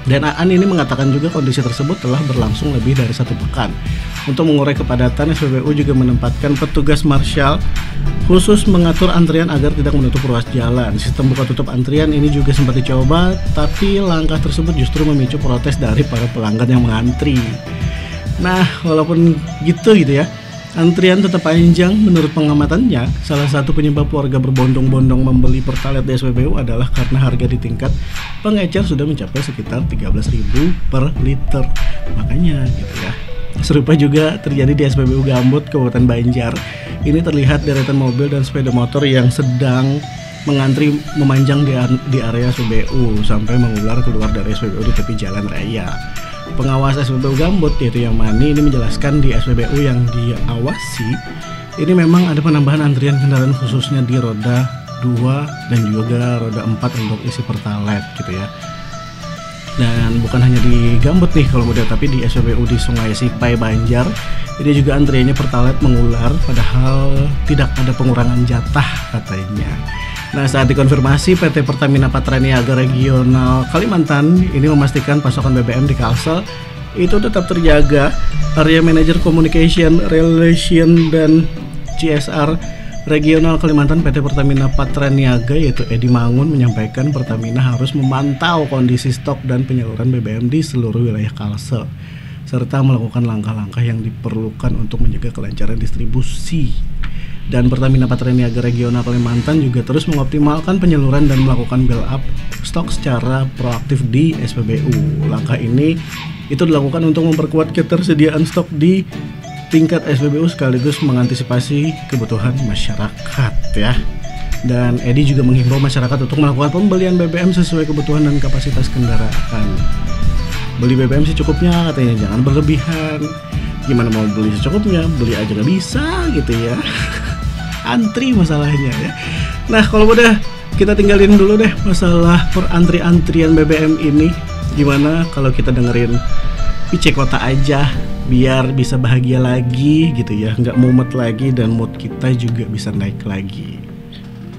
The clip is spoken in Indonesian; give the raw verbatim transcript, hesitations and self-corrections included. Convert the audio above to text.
Dan Aan ini mengatakan juga kondisi tersebut telah berlangsung lebih dari satu pekan. Untuk mengurai kepadatan, S P B U juga menempatkan petugas marshal khusus mengatur antrian agar tidak menutup ruas jalan. Sistem buka tutup antrian ini juga sempat dicoba, tapi langkah tersebut justru memicu protes dari para pelanggan yang mengantri. Nah, walaupun gitu gitu ya, antrian tetap panjang. Menurut pengamatannya, salah satu penyebab warga berbondong-bondong membeli Pertalite di S P B U adalah karena harga di tingkat pengecer sudah mencapai sekitar tiga belas ribu per liter. Makanya gitu ya. Serupa juga terjadi di S P B U Gambut, Kabupaten Banjar. Ini terlihat deretan mobil dan sepeda motor yang sedang mengantri memanjang di, di area S P B U sampai mengular keluar dari S P B U di tepi jalan raya. Pengawas S P B U Gambut yaitu Yang Mani ini menjelaskan di S P B U yang diawasi ini memang ada penambahan antrian kendaraan khususnya di roda dua dan juga roda empat untuk isi Pertalite gitu ya. Dan bukan hanya di Gambut nih kalau mudah, tapi di S P B U di Sungai Sipai Banjar ini juga antriannya Pertalite mengular padahal tidak ada pengurangan jatah katanya. Nah, saat dikonfirmasi, P T Pertamina Patraniaga Regional Kalimantan ini memastikan pasokan B B M di Kalsel itu tetap terjaga. Area Manager Communication, Relation dan C S R Regional Kalimantan P T Pertamina Patraniaga yaitu Edi Mangun menyampaikan Pertamina harus memantau kondisi stok dan penyaluran B B M di seluruh wilayah Kalsel serta melakukan langkah-langkah yang diperlukan untuk menjaga kelancaran distribusi. Dan Pertamina Patraniaga Regional Kalimantan juga terus mengoptimalkan penyaluran dan melakukan build up stok secara proaktif di S P B U. Langkah ini itu dilakukan untuk memperkuat ketersediaan stok di tingkat S P B U sekaligus mengantisipasi kebutuhan masyarakat ya. Dan Edi juga menghimbau masyarakat untuk melakukan pembelian B B M sesuai kebutuhan dan kapasitas kendaraan. Beli B B M secukupnya katanya, jangan berlebihan. Gimana mau beli secukupnya, beli aja nggak bisa gitu ya. Antri masalahnya ya. Nah, kalau udah kita tinggalin dulu deh masalah perantri-antrian B B M ini. Gimana kalau kita dengerin P C Kota aja biar bisa bahagia lagi gitu ya, nggak mumet lagi dan mood kita juga bisa naik lagi.